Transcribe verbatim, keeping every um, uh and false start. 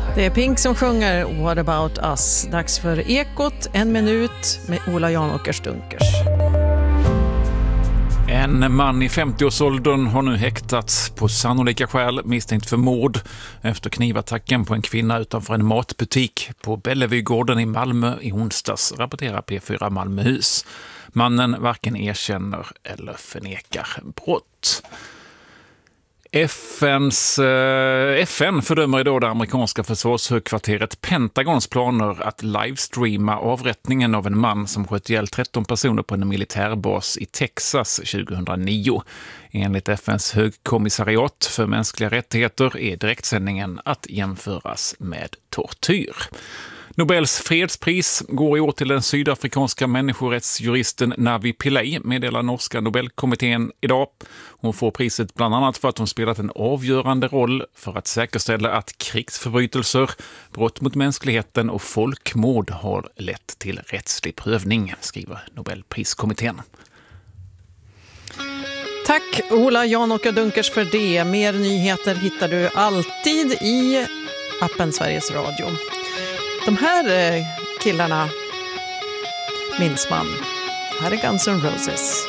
Det är Pink som sjunger What about us? Dags för Ekot, en minut med Ola Janåkers Dunkers. En man i femtioårsåldern har nu häktats på sannolika skäl misstänkt för mord efter knivattacken på en kvinna utanför en matbutik på Bellevugården i Malmö i onsdags, rapporterar P fyra Malmöhus. Mannen varken erkänner eller förnekar brott. F N:s, eh, F N fördömer idag det amerikanska försvarshögkvarteret Pentagons planer att livestreama avrättningen av en man som sköt ihjäl tretton personer på en militärbas i Texas tjugohundranio. Enligt F N:s högkommissariat för mänskliga rättigheter är direktsändningen att jämföras med tortyr. Nobels fredspris går i år till den sydafrikanska människorättsjuristen Navi Pillay, meddelar norska Nobelkommittén idag. Hon får priset bland annat för att hon spelat en avgörande roll för att säkerställa att krigsförbrytelser, brott mot mänskligheten och folkmord har lett till rättslig prövning, skriver Nobelpriskommittén. Tack Ola Janåker Dunkers för det. Mer nyheter hittar du alltid i appen Sveriges Radio. De här killarna minns man. Här är Guns N' Roses.